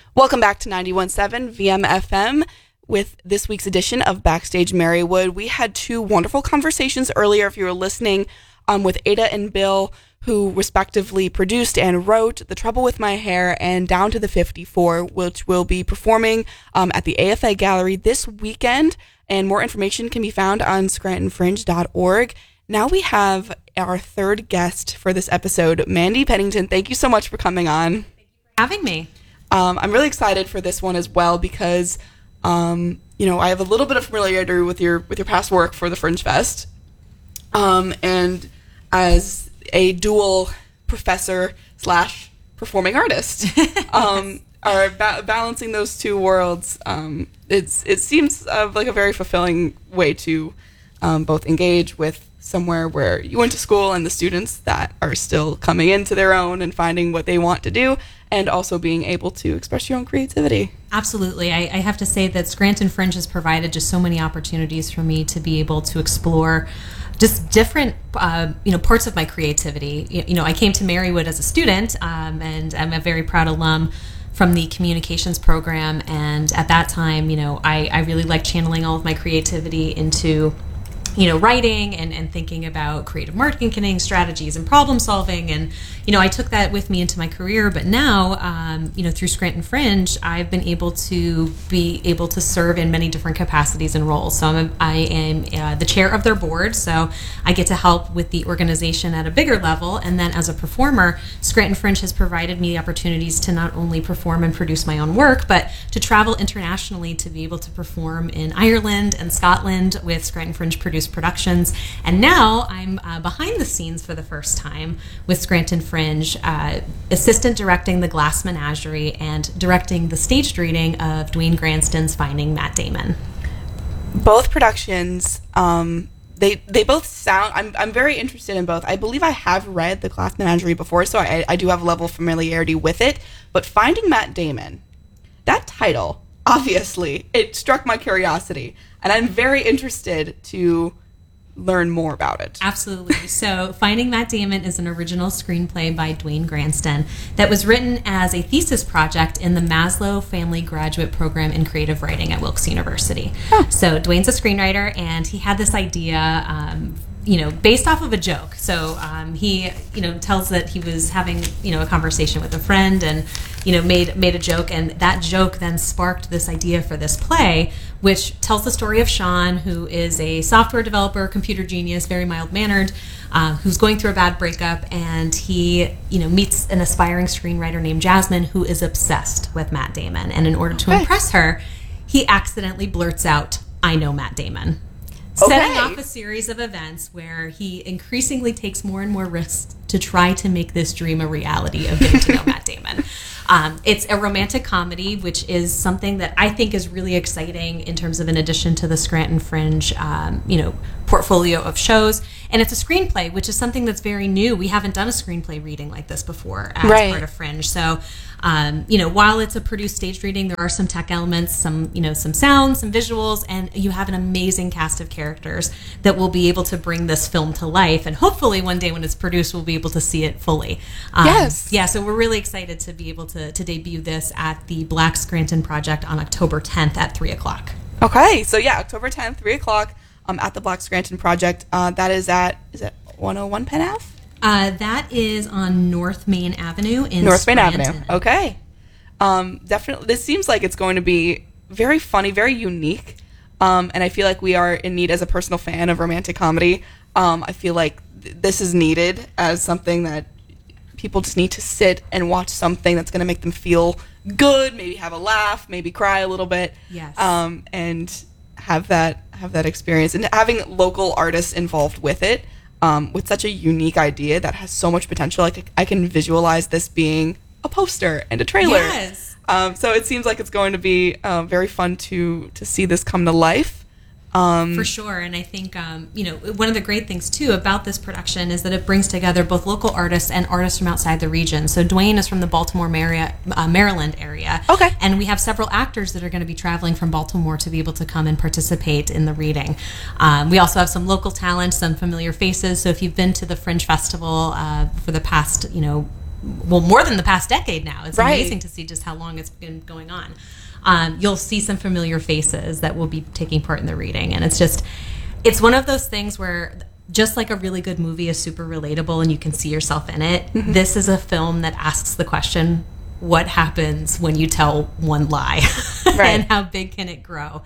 Welcome back to 91.7 VMFM with this week's edition of Backstage Marywood. We had two wonderful conversations earlier, if you were listening, with Ada and Bill, who respectively produced and wrote The Trouble with My Hair and Down to the 54, which will be performing at the AFA Gallery this weekend. And more information can be found on scrantonfringe.org. Now we have our third guest for this episode, Mandy Pennington. Thank you so much for coming on. Thank you for having me. I'm really excited for this one as well because, I have a little bit of familiarity with your past work for the Fringe Fest, and as a dual professor / performing artist, are balancing those two worlds. It seems like a very fulfilling way to both engage with somewhere where you went to school and the students that are still coming into their own and finding what they want to do, and also being able to express your own creativity. Absolutely. I have to say that Scranton Fringe has provided just so many opportunities for me to be able to explore just different, parts of my creativity. I came to Marywood as a student, and I'm a very proud alum from the communications program. And at that time, I really liked channeling all of my creativity into writing and thinking about creative marketing strategies and problem solving. And, I took that with me into my career. But now, through Scranton Fringe, I've been able to serve in many different capacities and roles. So I am the chair of their board. So I get to help with the organization at a bigger level. And then as a performer, Scranton Fringe has provided me the opportunities to not only perform and produce my own work, but to travel internationally to be able to perform in Ireland and Scotland with Scranton Fringe produced productions. And now I'm behind the scenes for the first time with Scranton Fringe, assistant directing The Glass Menagerie and directing the staged reading of Dwayne Granston's Finding Matt Damon. Both productions, they both sound, I'm very interested in both. I believe I have read The Glass Menagerie before, so I do have a level of familiarity with it. But Finding Matt Damon, that title, obviously, it struck my curiosity. And I'm very interested to learn more about it. Absolutely. So Finding Matt Damon is an original screenplay by Dwayne Granston that was written as a thesis project in the Maslow Family Graduate Program in Creative Writing at Wilkes University. Oh. So Dwayne's a screenwriter, and he had this idea based off of a joke. So he, tells that he was having, a conversation with a friend and, made a joke. And that joke then sparked this idea for this play, which tells the story of Sean, who is a software developer, computer genius, very mild-mannered, who's going through a bad breakup. And he, meets an aspiring screenwriter named Jasmine, who is obsessed with Matt Damon. And in order to impress her, he accidentally blurts out, "I know Matt Damon." Setting off a series of events where he increasingly takes more and more risks to try to make this dream a reality of getting to know Matt Damon. It's a romantic comedy, which is something that I think is really exciting in terms of an addition to the Scranton Fringe, portfolio of shows. And it's a screenplay, which is something that's very new. We haven't done a screenplay reading like this before as part of Fringe. So, while it's a produced staged reading, there are some tech elements, some sound, some visuals, and you have an amazing cast of characters that will be able to bring this film to life. And hopefully one day when it's produced, we'll be able to see it fully. Yes. Yeah, so we're really excited to be able to debut this at the Black Scranton Project on October 10th at 3 o'clock. Okay, so yeah, October 10th, 3 o'clock at the Black Scranton Project. That is at, is it 101 Penn Ave? That is on North Main Avenue in North Scranton. Main Avenue. Okay. Definitely. This seems like it's going to be very funny, very unique. And I feel like we are in need, as a personal fan of romantic comedy. I feel like this is needed as something that people just need to sit and watch something that's going to make them feel good, maybe have a laugh, maybe cry a little bit. Yes. And have that experience, and having local artists involved with it. With such a unique idea that has so much potential. Like, I can visualize this being a poster and a trailer. Yes. So it seems like it's going to be very fun to see this come to life. For sure. And I think, one of the great things, too, about this production is that it brings together both local artists and artists from outside the region. So Dwayne is from the Baltimore, Maryland area. Okay. And we have several actors that are going to be traveling from Baltimore to be able to come and participate in the reading. We also have some local talent, some familiar faces. So if you've been to the Fringe Festival for the past, more than the past decade now. It's Right. amazing to see just how long it's been going on. You'll see some familiar faces that will be taking part in the reading. And it's one of those things where, just like a really good movie is super relatable and you can see yourself in it, this is a film that asks the question, what happens when you tell one lie? Right. And how big can it grow?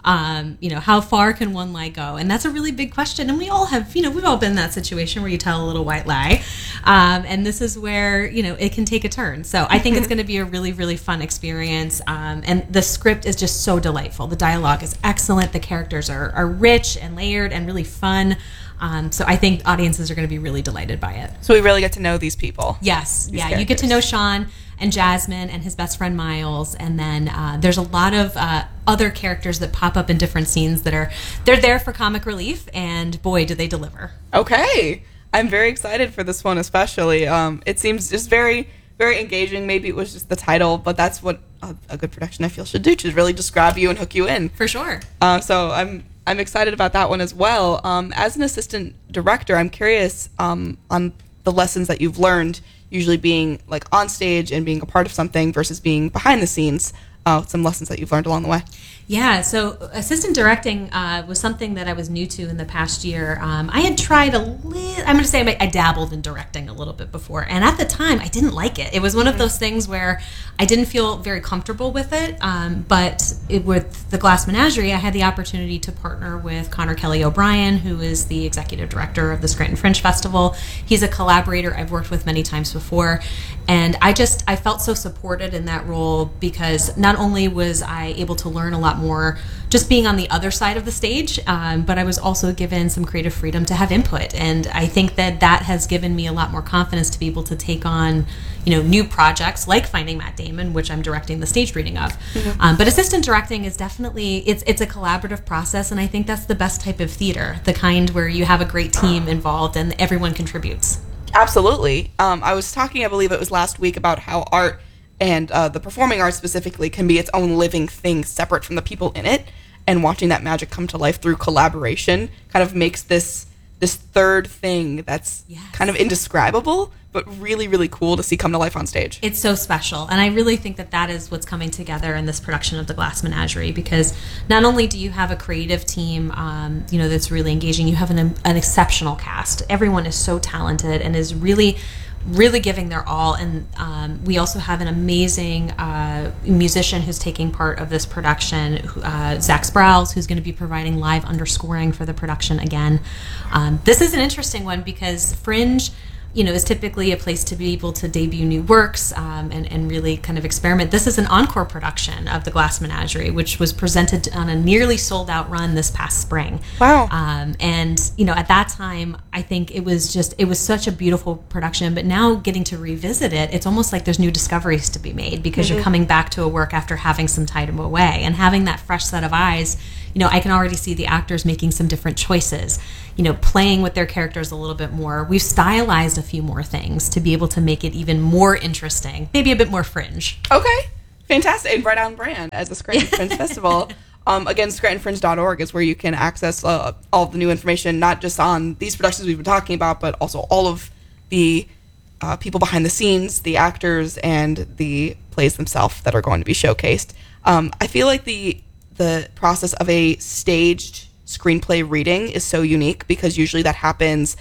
How far can one lie go? And that's a really big question. And we all have, we've all been in that situation where you tell a little white lie. And this is where, it can take a turn. So I think it's going to be a really, really fun experience. And the script is just so delightful. The dialogue is excellent. The characters are rich and layered and really fun. So I think audiences are going to be really delighted by it. So we really get to know these people. Yes. These Yeah. characters. You get to know Sean and Jasmine and his best friend Miles. And then there's a lot of other characters that pop up in different scenes they're there for comic relief. And boy, do they deliver. Okay. I'm very excited for this one, especially. It seems just very, very engaging. Maybe it was just the title, but that's what a good production I feel should do, to really just grab you and hook you in. For sure. So I'm excited about that one as well. As an assistant director, I'm curious on the lessons that you've learned, usually being like on stage and being a part of something versus being behind the scenes. Some lessons that you've learned along the way. Yeah, so assistant directing was something that I was new to in the past year. I had tried I'm going to say I dabbled in directing a little bit before. And at the time, I didn't like it. It was one of those things where I didn't feel very comfortable with it. But with The Glass Menagerie, I had the opportunity to partner with Connor Kelly O'Brien, who is the executive director of the Scranton Fringe Festival. He's a collaborator I've worked with many times before. And I felt so supported in that role because not only was I able to learn a lot more just being on the other side of the stage, but I was also given some creative freedom to have input. And I think that has given me a lot more confidence to be able to take on, new projects like Finding Matt Damon, which I'm directing the stage reading of. But assistant directing is definitely, it's a collaborative process. And I think that's the best type of theater, the kind where you have a great team involved and everyone contributes. Absolutely. I was talking, I believe it was last week, about how art and the performing arts specifically can be its own living thing separate from the people in it, and watching that magic come to life through collaboration kind of makes this third thing that's kind of indescribable but really, really cool to see come to life on stage. It's so special, and I really think that is what's coming together in this production of The Glass Menagerie, because not only do you have a creative team that's really engaging, you have an exceptional cast. Everyone is so talented and is really giving their all. And we also have an amazing musician who's taking part of this production, Zach Sprouse, who's going to be providing live underscoring for the production again. This is an interesting one because Fringe is typically a place to be able to debut new works and really kind of experiment. This is an encore production of The Glass Menagerie, which was presented on a nearly sold-out run this past spring. Wow. And at that time, I think it was such a beautiful production, but now getting to revisit it, it's almost like there's new discoveries to be made because you're coming back to a work after having some time away and having that fresh set of eyes. I can already see the actors making some different choices, playing with their characters a little bit more. We've stylized a few more things to be able to make it even more interesting, maybe a bit more fringe. Okay, fantastic. And right on brand as the Scranton Fringe Festival. Again, ScrantonFringe.org is where you can access all the new information, not just on these productions we've been talking about, but also all of the people behind the scenes, the actors, and the plays themselves that are going to be showcased. I feel like the process of a staged screenplay reading is so unique because usually that happens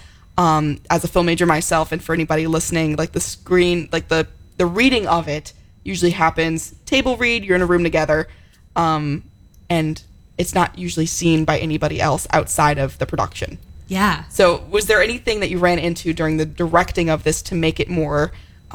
as a film major myself, and for anybody listening, like the reading of it usually happens table read, you're in a room together, and it's not usually seen by anybody else outside of the production. Yeah. So was there anything that you ran into during the directing of this to make it more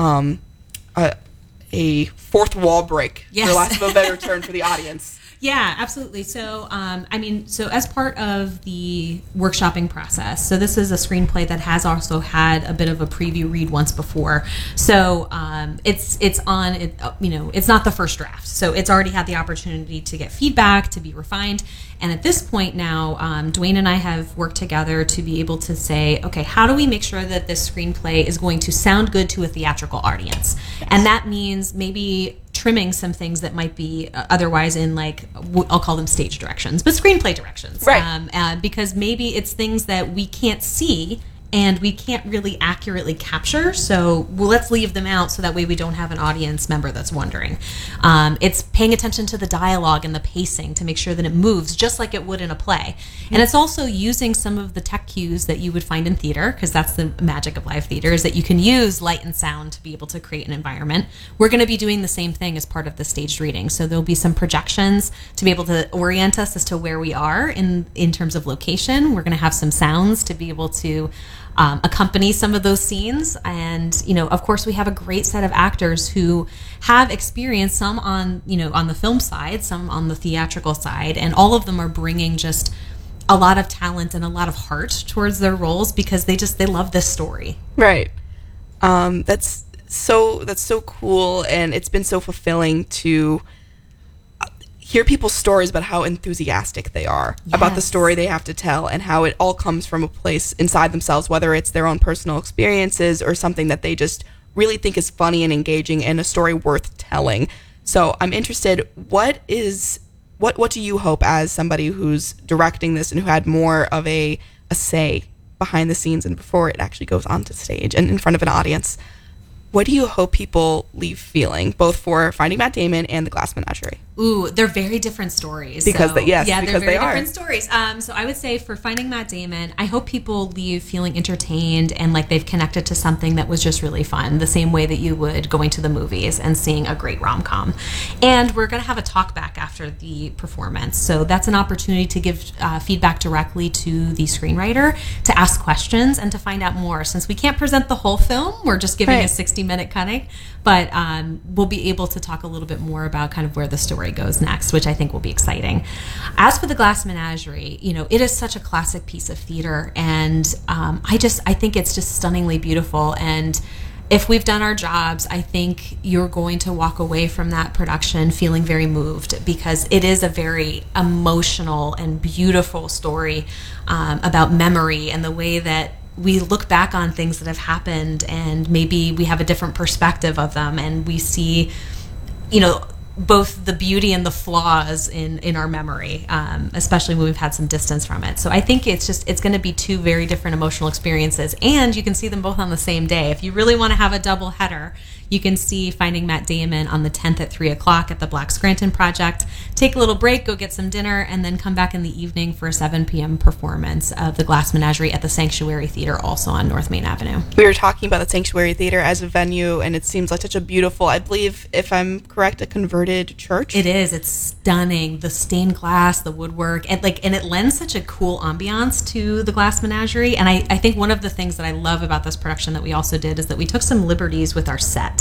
a fourth wall break, for lack of a better term, for the audience? Yeah, absolutely. So, so as part of the workshopping process, so this is a screenplay that has also had a bit of a preview read once before. So, it's not the first draft. So it's already had the opportunity to get feedback, to be refined. And at this point now, Dwayne and I have worked together to be able to say, okay, how do we make sure that this screenplay is going to sound good to a theatrical audience? Yes. And that means maybe trimming some things that might be otherwise in, like, I'll call them stage directions, but screenplay directions. Right. Because maybe it's things that we can't see and we can't really accurately capture. So let's leave them out so that way we don't have an audience member that's wondering. It's paying attention to the dialogue and the pacing to make sure that it moves just like it would in a play. And it's also using some of the tech cues that you would find in theater, because that's the magic of live theater, is that you can use light and sound to be able to create an environment. We're going to be doing the same thing as part of the staged reading. So there'll be some projections to be able to orient us as to where we are in terms of location. We're going to have some sounds to be able to accompany some of those scenes. And, of course, we have a great set of actors who have experience, some on the film side, some on the theatrical side, and all of them are bringing just a lot of talent and a lot of heart towards their roles because they love this story. Right. That's so cool, and it's been so fulfilling to hear people's stories about how enthusiastic they are about the story they have to tell, and how it all comes from a place inside themselves, whether it's their own personal experiences or something that they just really think is funny and engaging and a story worth telling. So I'm interested, what do you hope, as somebody who's directing this and who had more of a say behind the scenes and before it actually goes onto stage and in front of an audience, what do you hope people leave feeling, both for Finding Matt Damon and The Glass Menagerie? Ooh, they're very different stories. Because they're very are different stories. So I would say for Finding Matt Damon, I hope people leave feeling entertained and like they've connected to something that was just really fun, the same way that you would going to the movies and seeing a great rom-com. And we're going to have a talk back after the performance. So that's an opportunity to give feedback directly to the screenwriter, to ask questions and to find out more. Since we can't present the whole film, we're just giving a 60-minute cutting, but we'll be able to talk a little bit more about kind of where the story goes next, which I think will be exciting. As for The Glass Menagerie, it is such a classic piece of theater, and I think it's just stunningly beautiful. And if we've done our jobs, I think you're going to walk away from that production feeling very moved, because it is a very emotional and beautiful story about memory and the way that we look back on things that have happened, and maybe we have a different perspective of them, and we see, both the beauty and the flaws in our memory, especially when we've had some distance from it. So I think it's going to be two very different emotional experiences, and you can see them both on the same day. If you really want to have a double header, you can see Finding Matt Damon on the 10th at 3 o'clock at the Black Scranton Project. Take a little break, go get some dinner, and then come back in the evening for a 7 p.m. performance of The Glass Menagerie at the Sanctuary Theater, also on North Main Avenue. We were talking about the Sanctuary Theater as a venue, and it seems like such a beautiful, I believe, if I'm correct, a converted church. It is. It's stunning. The stained glass, the woodwork, and it lends such a cool ambiance to The Glass Menagerie. And I think one of the things that I love about this production that we also did is that we took some liberties with our set.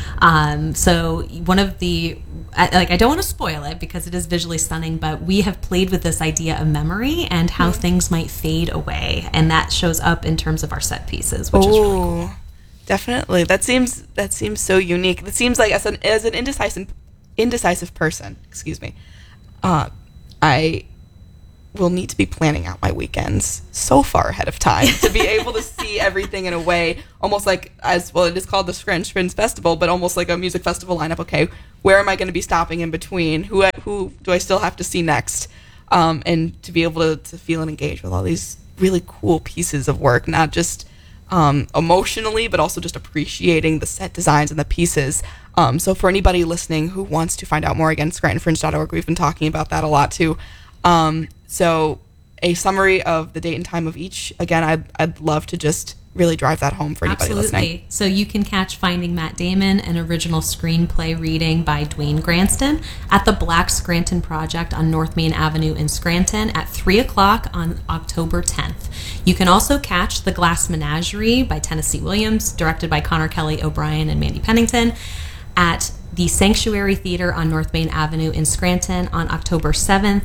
So one of the, I don't want to spoil it because it is visually stunning, but we have played with this idea of memory and how things might fade away, and that shows up in terms of our set pieces, which is really cool. Definitely. That seems so unique. It seems like as an indecisive person, I will need to be planning out my weekends so far ahead of time to be able to see everything in a way almost like, as well, it is called the Fringe Festival, but almost like a music festival lineup. Okay, where am I going to be stopping in between? Who do I still have to see next? And to be able to feel and engage with all these really cool pieces of work, not just emotionally, but also just appreciating the set designs and the pieces. So for anybody listening who wants to find out more, again, ScrantonFringe.org, we've been talking about that a lot too. So a summary of the date and time of each. Again, I'd love to just really drive that home for anybody listening. So you can catch Finding Matt Damon, an original screenplay reading by Dwayne Granston, at the Black Scranton Project on North Main Avenue in Scranton at 3 o'clock on October 10th. You can also catch The Glass Menagerie by Tennessee Williams, directed by Connor Kelly O'Brien and Mandy Pennington, at the Sanctuary Theater on North Main Avenue in Scranton on October 7th,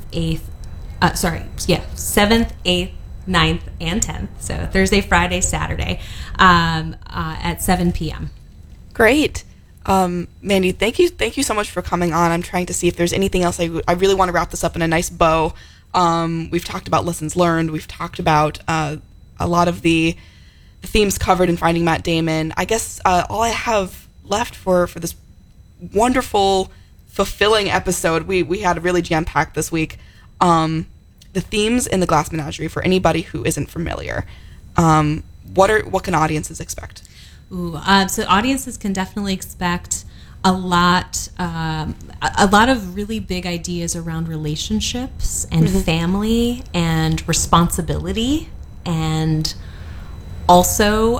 7th, 8th, 9th, and 10th. So Thursday, Friday, Saturday at 7 p.m. Great. Mandy, thank you so much for coming on. I'm trying to see if there's anything else. I really want to wrap this up in a nice bow. We've talked about lessons learned. We've talked about a lot of the themes covered in Finding Matt Damon. I guess all I have left for this wonderful, fulfilling episode, we had a really jam-packed this week. The themes in The Glass Menagerie, for anybody who isn't familiar, what can audiences expect? So audiences can definitely expect a lot of really big ideas around relationships and family and responsibility, and also,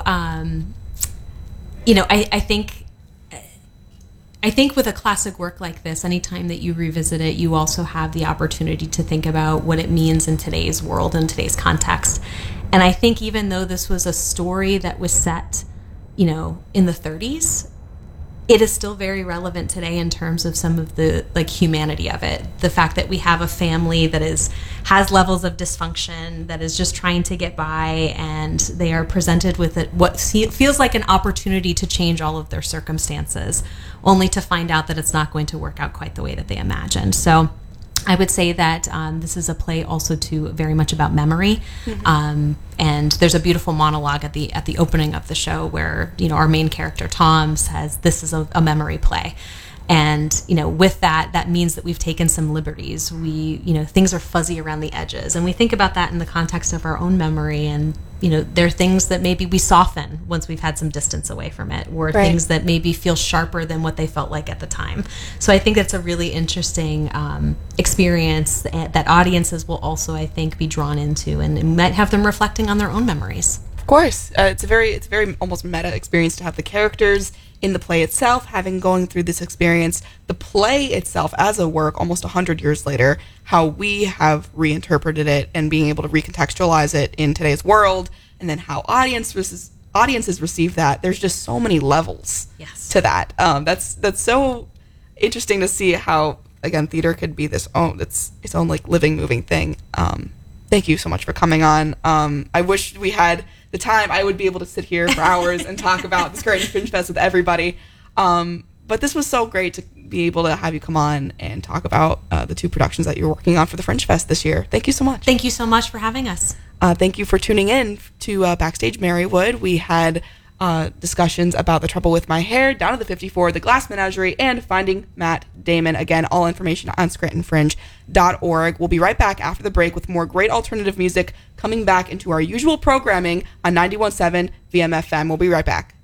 I think with a classic work like this, anytime that you revisit it, you also have the opportunity to think about what it means in today's world and today's context. And I think even though this was a story that was set, in the 30s, it is still very relevant today in terms of some of the humanity of it. The fact that we have a family that has levels of dysfunction, that is just trying to get by, and they are presented with what feels like an opportunity to change all of their circumstances, only to find out that it's not going to work out quite the way that they imagined. So I would say that this is a play also too very much about memory, and there's a beautiful monologue at the opening of the show where our main character Tom says this is a memory play, and with that means that we've taken some liberties. We things are fuzzy around the edges, and we think about that in the context of our own memory, and there are things that maybe we soften once we've had some distance away from it, or things that maybe feel sharper than what they felt like at the time. So I think that's a really interesting experience that audiences will also, I think, be drawn into, and it might have them reflecting on their own memories. Of course, it's a very almost meta experience to have the characters in the play itself having going through this experience, the play itself as a work almost 100 years later, how we have reinterpreted it and being able to recontextualize it in today's world, and then how audiences receive that. There's just so many levels to that. That's so interesting to see how, again, theater could be its own living, moving thing. Thank you so much for coming on. I wish we had the time. I would be able to sit here for hours and talk about the Scranton Fringe Fest with everybody. But this was so great to be able to have you come on and talk about the two productions that you're working on for the Fringe Fest this year. Thank you so much. Thank you so much for having us. Thank you for tuning in to Backstage Marywood. We had discussions about The Trouble with My Hair, Down to the 54, The Glass Menagerie, and Finding Matt Damon. Again, all information on ScrantonFringe.org. We'll be right back after the break with more great alternative music coming back into our usual programming on 91.7 VMFM. We'll be right back.